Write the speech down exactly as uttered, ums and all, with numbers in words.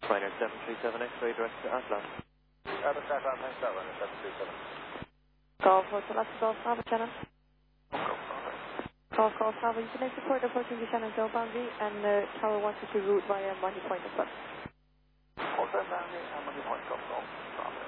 Trainer seven three seven X-ray direct to Atlas. Airbus Aircraft nine seven, seven three seven. Golf Hotel Atlas Golf Bravo Channel. Golf Golf Bravo, you can make support approaching the Shannon Zone boundary and uh, Tower one two two route via Money Point as well. Hotel boundary and Money Point, Golf Golf.